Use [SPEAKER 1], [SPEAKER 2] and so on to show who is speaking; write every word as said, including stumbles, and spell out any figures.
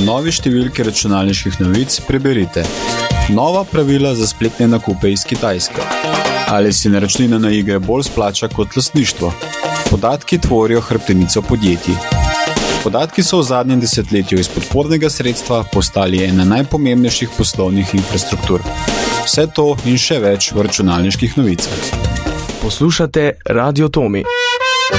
[SPEAKER 1] novi številki računalniških novic preberite. Nova pravila za spletne nakupe iz Kitajske. Ali si naročnina na igre bolj splača kot lastništvo? Podatki tvorijo hrbtenico podjetij. Podatki so v zadnjem desetletju iz podpornega sredstva postali ena najpomembnejših poslovnih infrastruktur. Vse to in še več v računalniških novicah.
[SPEAKER 2] Poslušate Radio Tomi.